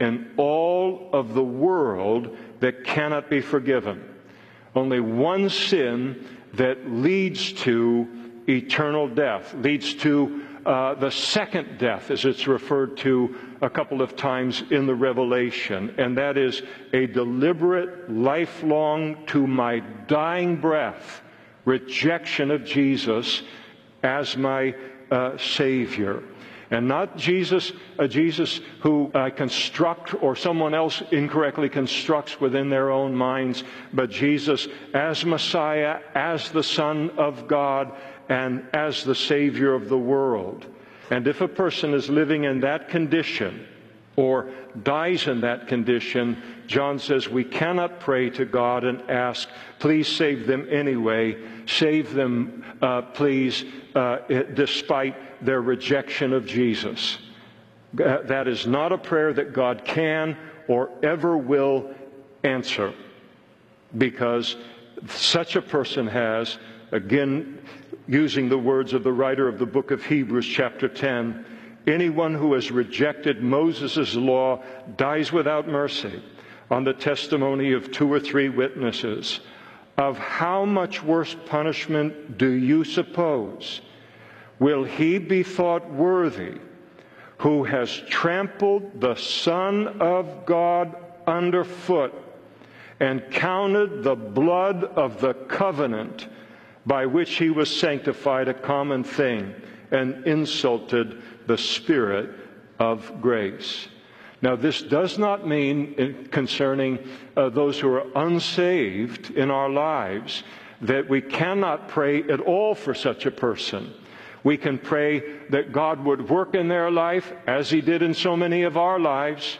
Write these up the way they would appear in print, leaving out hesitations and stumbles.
in all of the world that cannot be forgiven. Only one sin that leads to eternal death, leads to the second death, as it's referred to a couple of times in the Revelation, and that is a deliberate, lifelong, to my dying breath, rejection of Jesus as my Savior. And not Jesus who I construct or someone else incorrectly constructs within their own minds, but Jesus as Messiah, as the Son of God, and as the Savior of the world. And if a person is living in that condition or dies in that condition, John says we cannot pray to God and ask, please save them anyway. Save them, please, despite their rejection of Jesus. That is not a prayer that God can or ever will answer, because such a person has, again, using the words of the writer of the book of Hebrews chapter 10, anyone who has rejected Moses' law dies without mercy on the testimony of 2 or 3 witnesses. Of how much worse punishment do you suppose will he be thought worthy who has trampled the Son of God underfoot and counted the blood of the covenant by which he was sanctified a common thing, and insulted the Spirit of grace? Now, this does not mean, concerning those who are unsaved in our lives, that we cannot pray at all for such a person. We can pray that God would work in their life, as He did in so many of our lives.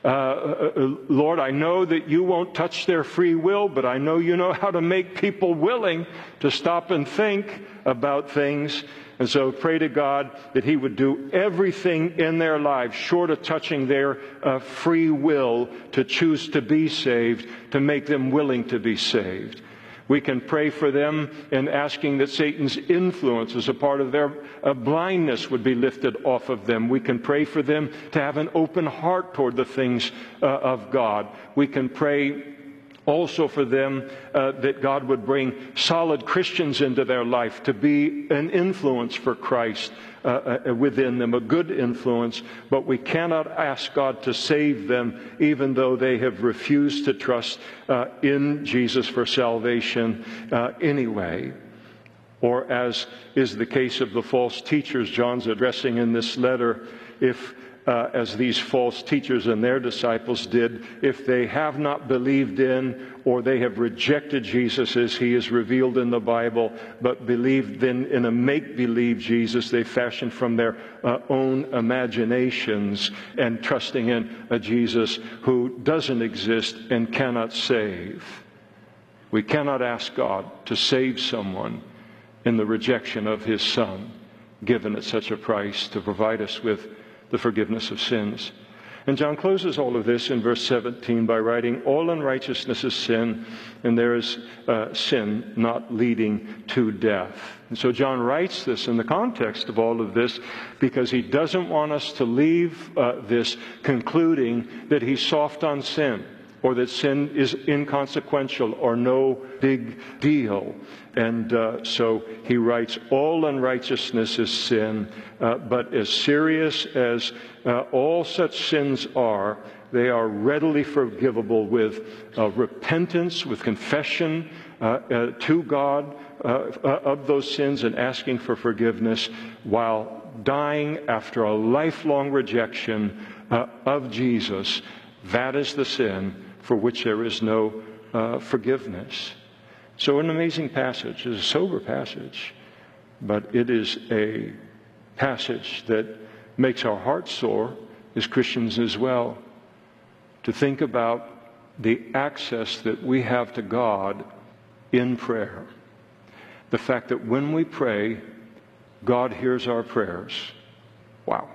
Lord, I know that you won't touch their free will, but I know you know how to make people willing to stop and think about things. And so pray to God that He would do everything in their lives, short of touching their free will to choose to be saved, to make them willing to be saved. We can pray for them in asking that Satan's influence as a part of their blindness would be lifted off of them. We can pray for them to have an open heart toward the things of God. We can pray also for them that God would bring solid Christians into their life to be an influence for Christ within them, a good influence. But we cannot ask God to save them even though they have refused to trust in Jesus for salvation anyway. Or, as is the case of the false teachers John's addressing in this letter, if as these false teachers and their disciples did, if they have not believed in or they have rejected Jesus as He is revealed in the Bible, but believed in a make-believe Jesus they fashioned from their own imaginations, and trusting in a Jesus who doesn't exist and cannot save. We cannot ask God to save someone in the rejection of His Son, given at such a price to provide us with the forgiveness of sins. And John closes all of this in verse 17 by writing, all unrighteousness is sin, and there is sin not leading to death. And so John writes this in the context of all of this because he doesn't want us to leave this concluding that he's soft on sin, or that sin is inconsequential or no big deal. And so he writes, all unrighteousness is sin, but as serious as all such sins are, they are readily forgivable with repentance, with confession to God of those sins and asking for forgiveness, while dying after a lifelong rejection of Jesus. That is the sin for which there is no forgiveness. So an amazing passage. It's a sober passage, but it is a passage that makes our hearts sore as Christians as well, to think about the access that we have to God in prayer. The fact that when we pray, God hears our prayers. Wow.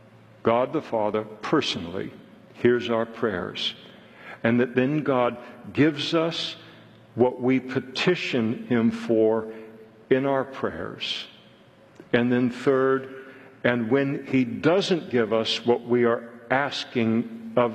God the Father personally hears our prayers. And that then God gives us what we petition Him for in our prayers. And then third, and when He doesn't give us what we are asking of